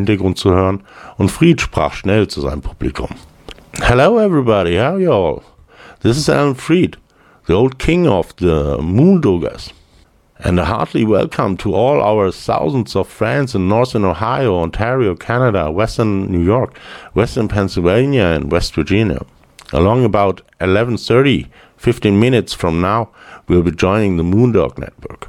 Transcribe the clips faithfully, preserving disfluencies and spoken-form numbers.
Hintergrund zu hören und Fried sprach schnell zu seinem Publikum. Hello everybody, how are you all? This is Alan Freed, the old king of the Moondoggers. And a hearty welcome to all our thousands of friends in Northern Ohio, Ontario, Canada, Western New York, Western Pennsylvania and West Virginia. Along about eleven thirty, fifteen minutes from now, we'll be joining the Moondog Network.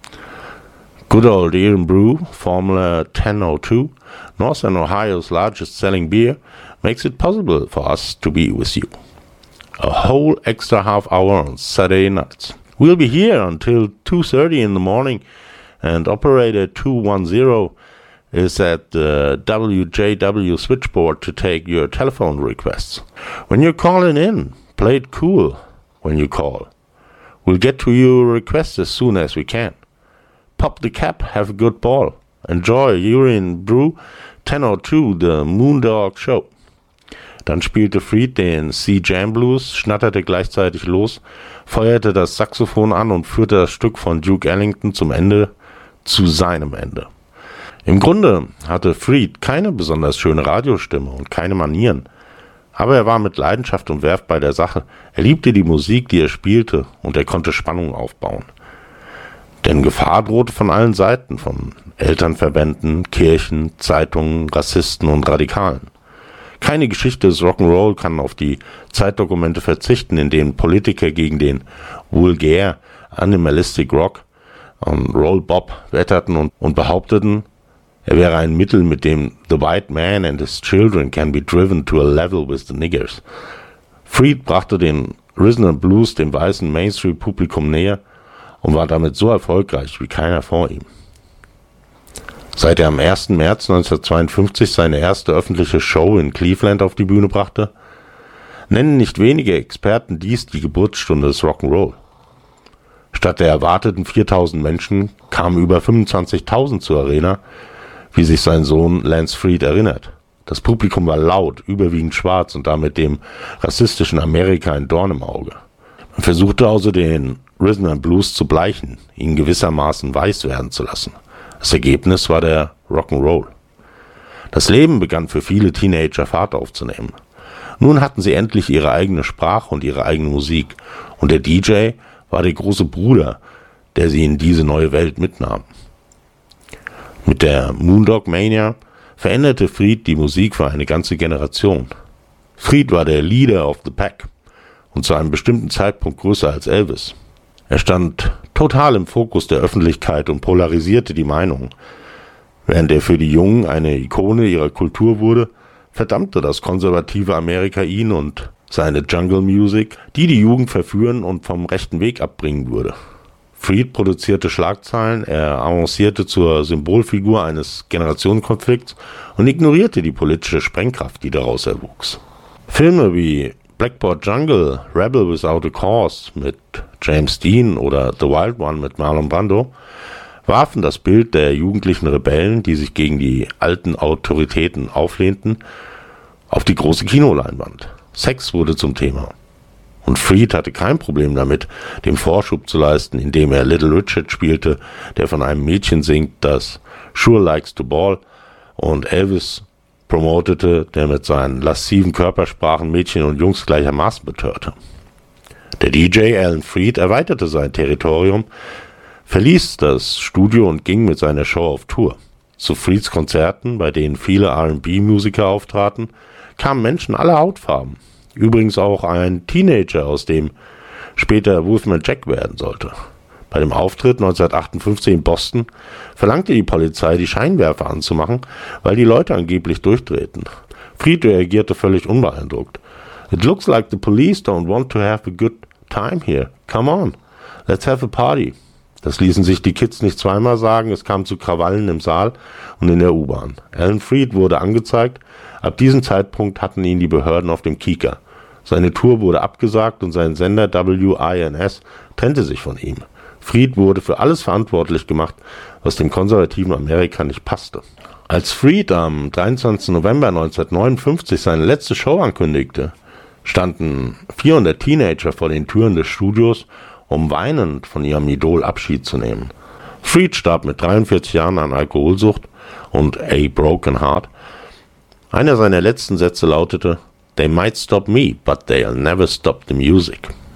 Good old Irn-Bru, Formula ten oh two, Northern Ohio's largest selling beer, makes it possible for us to be with you. A whole extra half hour on Saturday nights. We'll be here until two thirty in the morning, and operator two one zero is at the W J W switchboard to take your telephone requests. When you're calling in, play it cool when you call. We'll get to your requests as soon as we can. Pop the cap, have a good ball. Enjoy Irn-Bru ten oh two, the Moondog Show. Dann spielte Freed den C-Jam Blues, schnatterte gleichzeitig los, feuerte das Saxophon an und führte das Stück von Duke Ellington zum Ende, zu seinem Ende. Im Grunde hatte Freed keine besonders schöne Radiostimme und keine Manieren, aber er war mit Leidenschaft und Werf bei der Sache. Er liebte die Musik, die er spielte, und er konnte Spannung aufbauen. Denn Gefahr drohte von allen Seiten, von Elternverbänden, Kirchen, Zeitungen, Rassisten und Radikalen. Keine Geschichte des Rock'n'Roll kann auf die Zeitdokumente verzichten, in denen Politiker gegen den vulgär Animalistic Rock und Roll Bob wetterten und, und behaupteten, er wäre ein Mittel, mit dem the white man and his children can be driven to a level with the niggers. Freed brachte den Rhythm and Blues dem weißen Mainstream-Publikum näher und war damit so erfolgreich wie keiner vor ihm. Seit er am ersten März neunzehnhundertzweiundfünfzig seine erste öffentliche Show in Cleveland auf die Bühne brachte, nennen nicht wenige Experten dies die Geburtsstunde des Rock'n'Roll. Statt der erwarteten viertausend Menschen kamen über fünfundzwanzigtausend zur Arena, wie sich sein Sohn Lance Freed erinnert. Das Publikum war laut, überwiegend schwarz und damit dem rassistischen Amerika ein Dorn im Auge. Man versuchte also den Rhythm and Blues zu bleichen, ihn gewissermaßen weiß werden zu lassen. Das Ergebnis war der Rock'n'Roll. Das Leben begann für viele Teenager Fahrt aufzunehmen. Nun hatten sie endlich ihre eigene Sprache und ihre eigene Musik, und der D J war der große Bruder, der sie in diese neue Welt mitnahm. Mit der Moondog Mania veränderte Freed die Musik für eine ganze Generation. Freed war der Leader of the Pack und zu einem bestimmten Zeitpunkt größer als Elvis. Er stand total im Fokus der Öffentlichkeit und polarisierte die Meinung. Während er für die Jungen eine Ikone ihrer Kultur wurde, verdammte das konservative Amerika ihn und seine Jungle Music, die die Jugend verführen und vom rechten Weg abbringen würde. Freed produzierte Schlagzeilen, er avancierte zur Symbolfigur eines Generationenkonflikts und ignorierte die politische Sprengkraft, die daraus erwuchs. Filme wie Blackboard Jungle, Rebel Without a Cause mit James Dean oder The Wild One mit Marlon Brando warfen das Bild der jugendlichen Rebellen, die sich gegen die alten Autoritäten auflehnten, auf die große Kinoleinwand. Sex wurde zum Thema. Und Freed hatte kein Problem damit, dem Vorschub zu leisten, indem er Little Richard spielte, der von einem Mädchen singt, das Sure Likes to Ball, und Elvis promotete, der mit seinen lasziven Körpersprachen Mädchen und Jungs gleichermaßen betörte. Der D J Alan Freed erweiterte sein Territorium, verließ das Studio und ging mit seiner Show auf Tour. Zu Freeds Konzerten, bei denen viele R and B-Musiker auftraten, kamen Menschen aller Hautfarben. Übrigens auch ein Teenager, aus dem später Wolfman Jack werden sollte. Bei dem Auftritt neunzehnhundertachtundfünfzig in Boston verlangte die Polizei, die Scheinwerfer anzumachen, weil die Leute angeblich durchdrehten. Freed reagierte völlig unbeeindruckt. It looks like the police don't want to have a good time here. Come on, let's have a party. Das ließen sich die Kids nicht zweimal sagen, es kam zu Krawallen im Saal und in der U-Bahn. Alan Freed wurde angezeigt, ab diesem Zeitpunkt hatten ihn die Behörden auf dem Kieker. Seine Tour wurde abgesagt und sein Sender W I N S trennte sich von ihm. Freed wurde für alles verantwortlich gemacht, was dem konservativen Amerika nicht passte. Als Freed am dreiundzwanzigsten November neunzehnhundertneunundfünfzig seine letzte Show ankündigte, standen vierhundert Teenager vor den Türen des Studios, um weinend von ihrem Idol Abschied zu nehmen. Fried starb mit dreiundvierzig Jahren an Alkoholsucht und A Broken Heart. Einer seiner letzten Sätze lautete: "They might stop me, but they'll never stop the music."